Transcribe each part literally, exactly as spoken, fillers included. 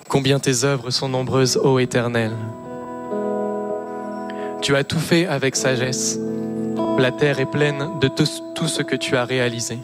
Combien tes œuvres sont nombreuses, ô Éternel. Tu as tout fait avec sagesse. La terre est pleine de tout, tout ce que tu as réalisé.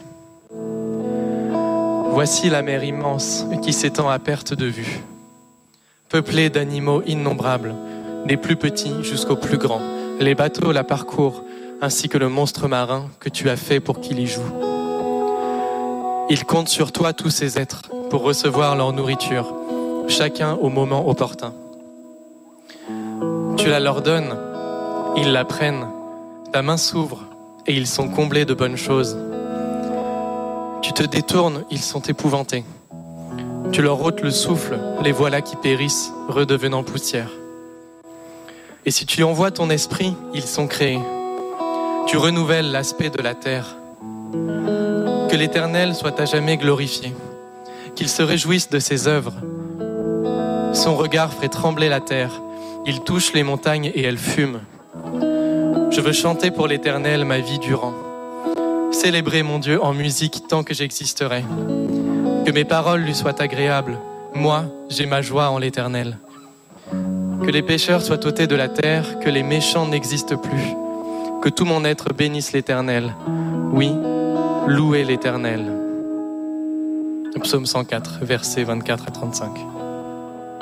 Voici la mer immense qui s'étend à perte de vue, peuplée d'animaux innombrables, des plus petits jusqu'aux plus grands. Les bateaux la parcourent, ainsi que le monstre marin que tu as fait pour qu'il y joue. Ils comptent sur toi tous ces êtres pour recevoir leur nourriture, chacun au moment opportun. Tu la leur donnes, ils la prennent, ta main s'ouvre et ils sont comblés de bonnes choses. Tu te détournes, ils sont épouvantés. Tu leur ôtes le souffle, les voilà qui périssent, redevenant poussière. Et si tu envoies ton esprit, ils sont créés. Tu renouvelles l'aspect de la terre. Que l'Éternel soit à jamais glorifié, qu'il se réjouisse de ses œuvres. Son regard fait trembler la terre, il touche les montagnes et elles fument. Je veux chanter pour l'Éternel ma vie durant. Célébrer mon Dieu en musique tant que j'existerai. Que mes paroles lui soient agréables. Moi, j'ai ma joie en l'Éternel. Que les pécheurs soient ôtés de la terre, que les méchants n'existent plus. Que tout mon être bénisse l'Éternel. Oui, louez l'Éternel. Psaume cent quatre, versets vingt-quatre à trente-cinq.